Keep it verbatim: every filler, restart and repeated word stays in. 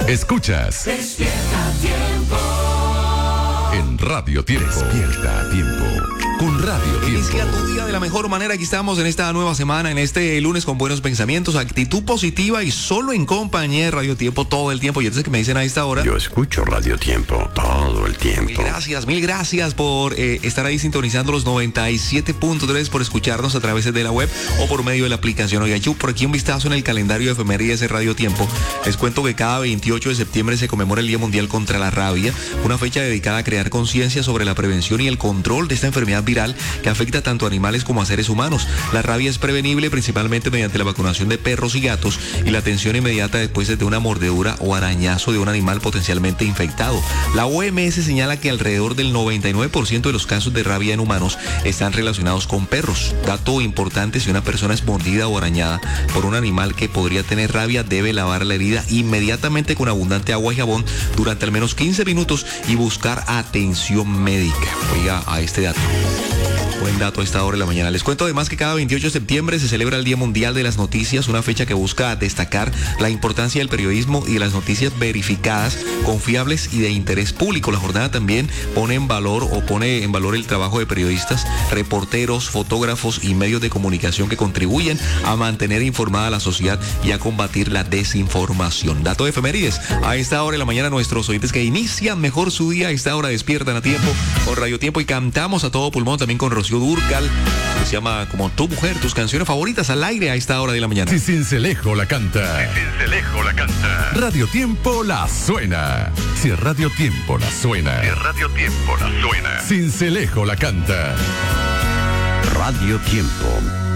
Escuchas Despierta Tiempo. En Radio Tiempo. Despierta a tiempo. Con Radio Tiempo. Inicia tu día de la mejor manera. Aquí estamos en esta nueva semana, en este lunes con buenos pensamientos, actitud positiva y solo en compañía de Radio Tiempo todo el tiempo. Y entonces que me dicen a esta hora. Yo escucho Radio Tiempo todo el tiempo. Mil gracias, mil gracias por eh, estar ahí sintonizando los noventa y siete punto tres, por escucharnos a través de la web o por medio de la aplicación Oigachu. Por aquí un vistazo en el calendario de efemérides de Radio Tiempo. Les cuento que cada veintiocho de septiembre se conmemora el Día Mundial contra la Rabia, una fecha dedicada a crear conciencia sobre la prevención y el control de esta enfermedad viral que afecta tanto a animales como a seres humanos. La rabia es prevenible principalmente mediante la vacunación de perros y gatos y la atención inmediata después de una mordedura o arañazo de un animal potencialmente infectado. La O M S señala que alrededor del noventa y nueve por ciento de los casos de rabia en humanos están relacionados con perros. Dato importante: si una persona es mordida o arañada por un animal que podría tener rabia, debe lavar la herida inmediatamente con abundante agua y jabón durante al menos quince minutos y buscar atención médica. Oiga a este dato. Buen dato a esta hora de la mañana. Les cuento además que cada veintiocho de septiembre se celebra el Día Mundial de las Noticias, una fecha que busca destacar la importancia del periodismo y de las noticias verificadas, confiables y de interés público. La jornada también pone en valor o pone en valor el trabajo de periodistas, reporteros, fotógrafos y medios de comunicación que contribuyen a mantener informada a la sociedad y a combatir la desinformación. Dato de efemérides. A esta hora de la mañana, nuestros oyentes que inician mejor su día, a esta hora despiertan a tiempo con Radio Tiempo y cantamos a todo pulmón también con Rocío Dúrcal, que se llama como Tu Mujer, tus canciones favoritas al aire a esta hora de la mañana. Si Cincelejo la canta. Si Cincelejo la canta. Radio Tiempo la suena. Si Radio Tiempo la suena. Si Radio Tiempo la suena. Cincelejo la canta. Radio Tiempo.